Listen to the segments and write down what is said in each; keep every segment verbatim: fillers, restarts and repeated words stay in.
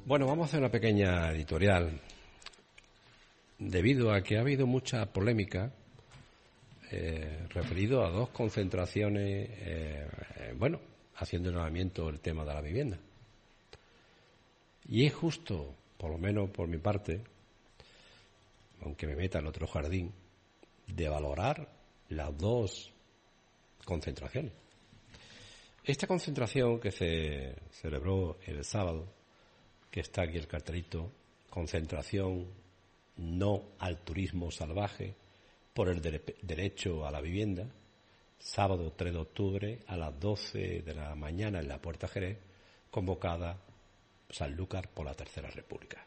Bueno, vamos a hacer una pequeña editorial. Debido a que ha habido mucha polémica eh, referido a dos concentraciones, eh, eh, bueno, haciendo llamamiento el tema de la vivienda. Y es justo, por lo menos por mi parte, aunque me meta en otro jardín, de valorar las dos concentraciones. Esta concentración que se celebró el sábado, que está aquí el cartelito, concentración no al turismo salvaje por el de- derecho a la vivienda, sábado tres de octubre a las doce de la mañana en la Puerta Jerez, convocada Sanlúcar por la Tercera República.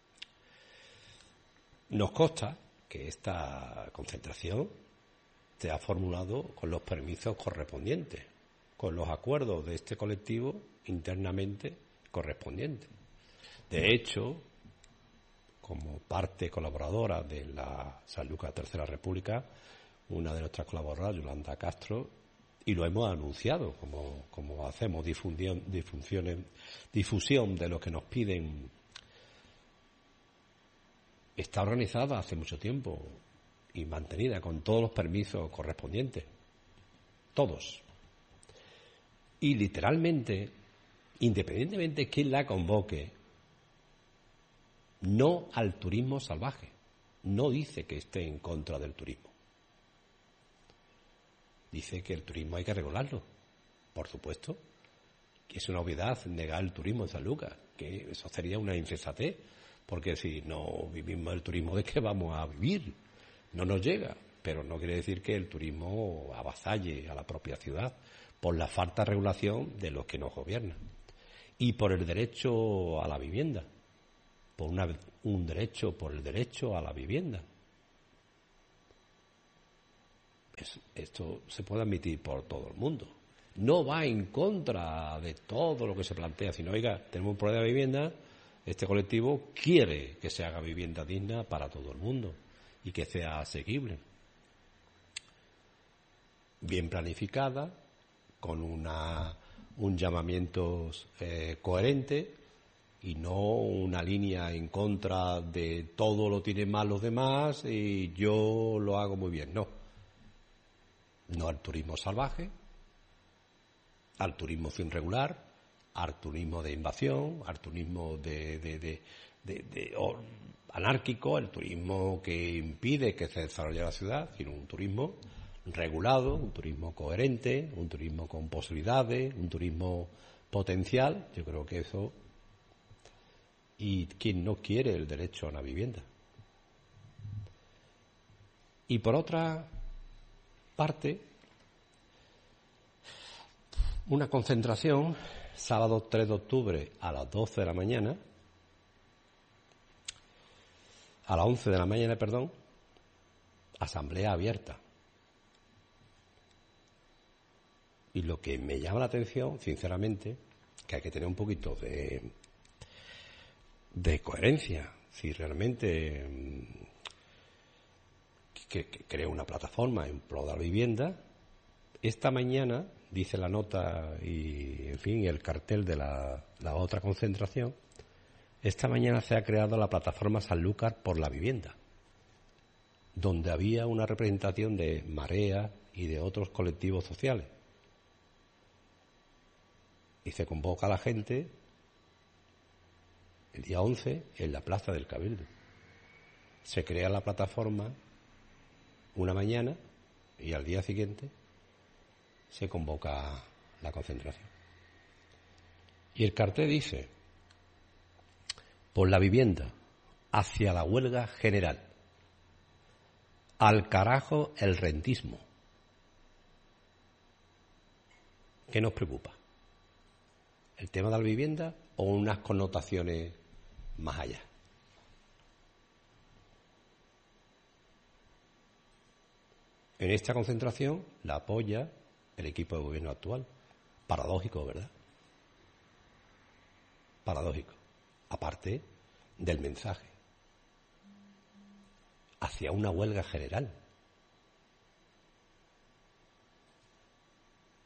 Nos consta que esta concentración se ha formulado con los permisos correspondientes, con los acuerdos de este colectivo internamente correspondientes. De hecho, como parte colaboradora de la Sanlúcar Tercera República, una de nuestras colaboradoras, Yolanda Castro, y lo hemos anunciado, como, como hacemos difusión, difusión, difusión de lo que nos piden. Está organizada hace mucho tiempo y mantenida con todos los permisos correspondientes. Todos. Y literalmente, independientemente de quién la convoque, no al turismo salvaje. No dice que esté en contra del turismo. Dice que el turismo hay que regularlo. Por supuesto, que es una obviedad negar el turismo en Sanlúcar, que eso sería una insensatez, porque si no vivimos el turismo, ¿de qué vamos a vivir? No nos llega, pero no quiere decir que el turismo avasalle a la propia ciudad por la falta de regulación de los que nos gobiernan. Y por el derecho a la vivienda. Por una, un derecho, por el derecho a la vivienda. Es, esto se puede admitir por todo el mundo. No va en contra de todo lo que se plantea, sino, oiga, tenemos un problema de vivienda, este colectivo quiere que se haga vivienda digna para todo el mundo y que sea asequible. Bien planificada, con una, un llamamiento eh, coherente, y no una línea en contra de todo lo tienen mal los demás y yo lo hago muy bien. No. No al turismo salvaje, al turismo sin regular, al turismo de invasión, al turismo de, de, de, de, de o, anárquico, al turismo que impide que se desarrolle la ciudad, sino un turismo regulado, un turismo coherente, un turismo con posibilidades, un turismo potencial. Yo creo que eso. Y quien no quiere el derecho a la vivienda. Y por otra parte, una concentración, sábado tres de octubre a las doce de la mañana, a las once de la mañana, perdón, asamblea abierta. Y lo que me llama la atención, sinceramente, que hay que tener un poquito de de coherencia, si realmente que, que crea una plataforma en pro de la vivienda. Esta mañana, dice la nota y, en fin, el cartel de la, la otra concentración, esta mañana se ha creado la plataforma Sanlúcar por la vivienda, donde había una representación de Marea y de otros colectivos sociales. Y se convoca a la gente el día once en la Plaza del Cabildo. Se crea la plataforma una mañana y al día siguiente se convoca la concentración. Y el cartel dice: por la vivienda, hacia la huelga general, al carajo el rentismo. ¿Qué nos preocupa? ¿El tema de la vivienda o unas connotaciones más allá? En esta concentración la apoya el equipo de gobierno actual. Paradójico, ¿verdad? Paradójico. Aparte del mensaje hacia una huelga general.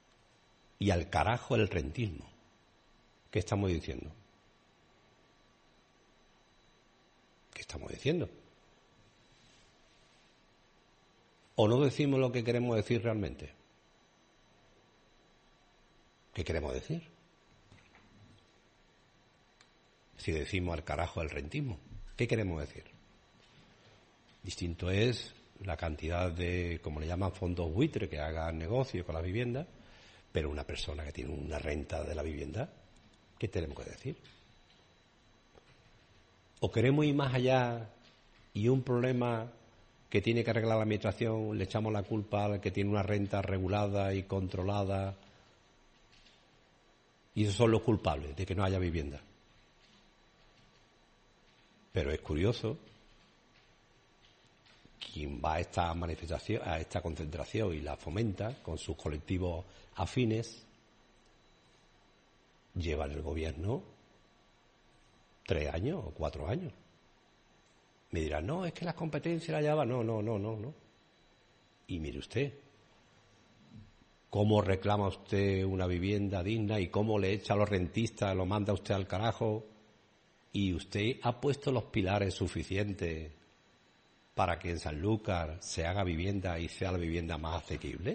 Y al carajo el rentismo. ¿Qué estamos diciendo? estamos diciendo. ¿O no decimos lo que queremos decir realmente? ¿Qué queremos decir? Si decimos al carajo el rentismo, ¿qué queremos decir? Distinto es la cantidad de, como le llaman, fondos buitre que hagan negocio con la vivienda, pero una persona que tiene una renta de la vivienda, ¿qué tenemos que decir? ¿O queremos ir más allá y un problema que tiene que arreglar la administración le echamos la culpa al que tiene una renta regulada y controlada y esos son los culpables de que no haya vivienda? Pero es curioso, quien va a esta manifestación, a esta concentración y la fomenta con sus colectivos afines, lleva en el gobierno tres años o cuatro años. Me dirán, no, es que las competencias las lleva. No, no, no, no, no. Y mire usted, cómo reclama usted una vivienda digna y cómo le echa a los rentistas, lo manda usted al carajo. Y usted ha puesto los pilares suficientes para que en Sanlúcar se haga vivienda y sea la vivienda más asequible.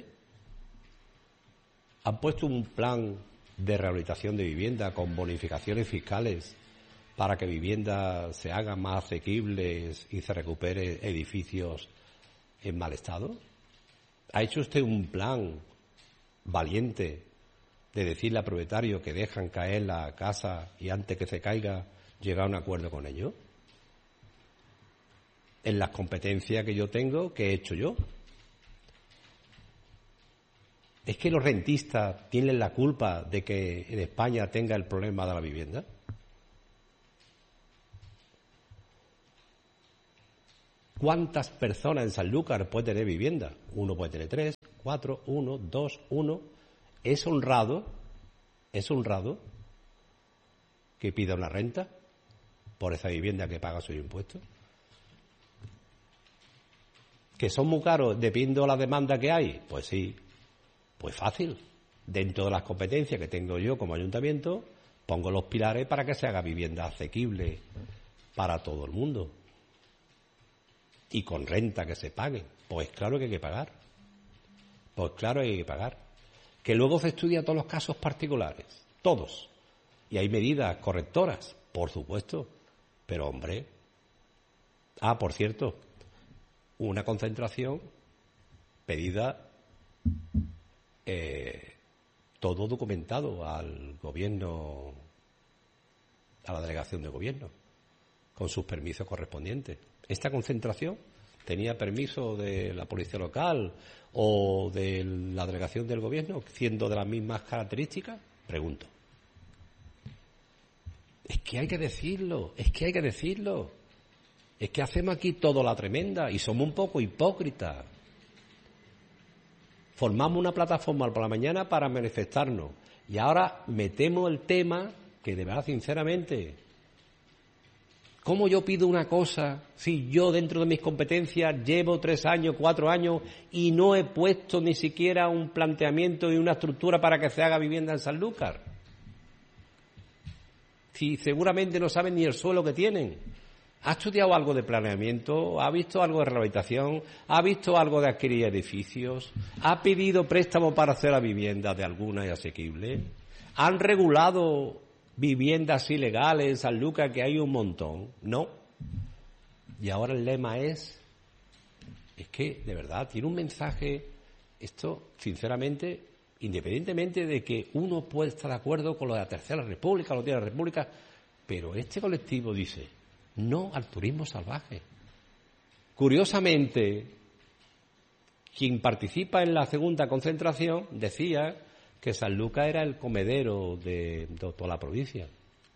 ¿Han puesto un plan de rehabilitación de vivienda con bonificaciones fiscales para que vivienda se haga más asequibles y se recupere edificios en mal estado? ¿Ha hecho usted un plan valiente de decirle al propietario que dejan caer la casa y antes que se caiga llegar a un acuerdo con ellos? En las competencias que yo tengo, ¿qué he hecho yo? ¿Es que los rentistas tienen la culpa de que en España tenga el problema de la vivienda? ¿Cuántas personas en Sanlúcar puede tener vivienda? Uno puede tener tres, cuatro, uno, dos, uno. ¿Es honrado? ¿Es honrado que pida una renta por esa vivienda que paga sus impuestos? ¿Que son muy caros dependiendo de la demanda que hay? Pues sí, pues fácil. Dentro de las competencias que tengo yo como ayuntamiento, pongo los pilares para que se haga vivienda asequible para todo el mundo. Y con renta que se pague. Pues claro que hay que pagar. Pues claro que hay que pagar. Que luego se estudia todos los casos particulares. Todos. Y hay medidas correctoras, por supuesto. Pero, hombre... Ah, por cierto, una concentración pedida, eh, todo documentado al gobierno, a la delegación de gobierno, con sus permisos correspondientes. Esta concentración tenía permiso de la policía local o de la delegación del gobierno, siendo de las mismas características, pregunto. Es que hay que decirlo, es que hay que decirlo. Es que hacemos aquí todo la tremenda y somos un poco hipócritas. Formamos una plataforma por la mañana para manifestarnos y ahora metemos el tema que de verdad, sinceramente, ¿cómo yo pido una cosa si yo dentro de mis competencias llevo tres años, cuatro años y no he puesto ni siquiera un planteamiento y una estructura para que se haga vivienda en Sanlúcar? Si seguramente no saben ni el suelo que tienen. ¿Ha estudiado algo de planeamiento? ¿Ha visto algo de rehabilitación? ¿Ha visto algo de adquirir edificios? ¿Ha pedido préstamo para hacer la vivienda de alguna y asequible? ¿Han regulado viviendas ilegales en Sanlúcar, que hay un montón? No. Y ahora el lema es, es que, de verdad, tiene un mensaje, esto, sinceramente, independientemente de que uno pueda estar de acuerdo con lo de la Tercera República, lo de la República, pero este colectivo dice, no al turismo salvaje. Curiosamente, quien participa en la segunda concentración decía que Sanlúcar era el comedero de, de toda la provincia.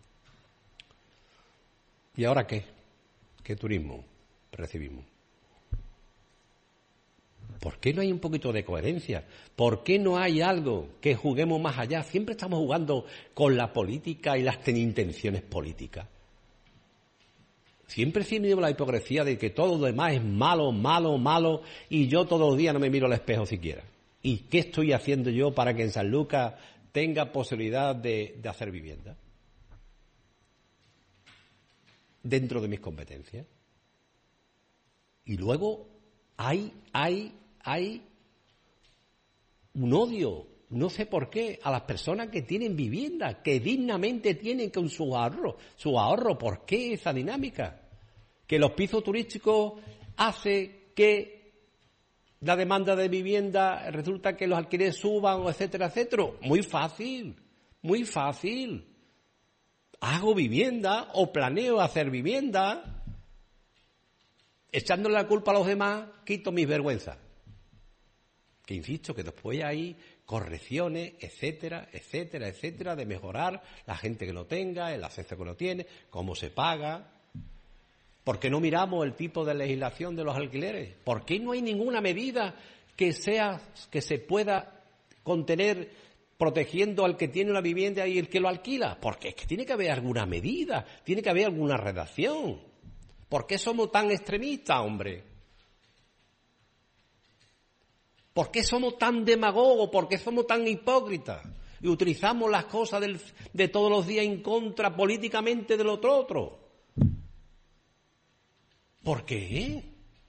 ¿Y ahora qué? ¿Qué turismo recibimos? ¿Por qué no hay un poquito de coherencia? ¿Por qué no hay algo que juguemos más allá? Siempre estamos jugando con la política y las intenciones políticas. Siempre tenemos la hipocresía de que todo lo demás es malo, malo, malo y yo todos los días no me miro al espejo siquiera. ¿Y qué estoy haciendo yo para que en Sanlúcar tenga posibilidad de, de hacer vivienda? Dentro de mis competencias. Y luego hay, hay, hay un odio, no sé por qué, a las personas que tienen vivienda, que dignamente tienen con su ahorro, su ahorro. ¿Por qué esa dinámica? Que los pisos turísticos hace que la demanda de vivienda resulta que los alquileres suban, etcétera, etcétera. Muy fácil, muy fácil. Hago vivienda o planeo hacer vivienda. Echándole la culpa a los demás, quito mis vergüenzas. Que insisto, que después hay correcciones, etcétera, etcétera, etcétera, de mejorar la gente que lo tenga, el acceso que lo tiene, cómo se paga. ¿Por qué no miramos el tipo de legislación de los alquileres? ¿Por qué no hay ninguna medida que sea, que se pueda contener protegiendo al que tiene una vivienda y el que lo alquila? Porque es que tiene que haber alguna medida, tiene que haber alguna redacción. ¿Por qué somos tan extremistas, hombre? ¿Por qué somos tan demagogos? ¿Por qué somos tan hipócritas? Y utilizamos las cosas del, de todos los días en contra políticamente del otro otro. ¿Por qué?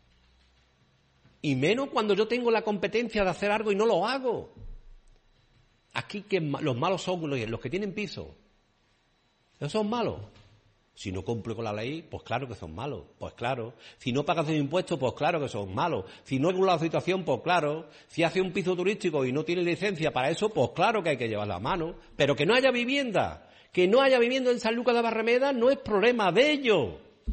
Y menos cuando yo tengo la competencia de hacer algo y no lo hago. Aquí que los malos son los que tienen piso. ¿Esos son malos? Si no cumple con la ley, pues claro que son malos, pues claro. Si no pagas sus impuestos, pues claro que son malos. Si no regula la situación, pues claro. Si hace un piso turístico y no tiene licencia para eso, pues claro que hay que llevarla a mano. Pero que no haya vivienda, que no haya vivienda en San Lucas de Barrameda no es problema de ellos.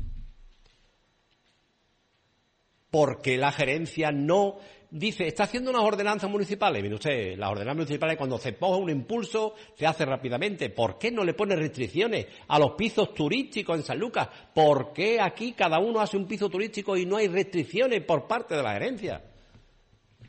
Porque la gerencia no dice, está haciendo unas ordenanzas municipales. Mire usted, las ordenanzas municipales cuando se ponga un impulso se hace rápidamente. ¿Por qué no le pone restricciones a los pisos turísticos en San Lucas? ¿Por qué aquí cada uno hace un piso turístico y no hay restricciones por parte de la gerencia?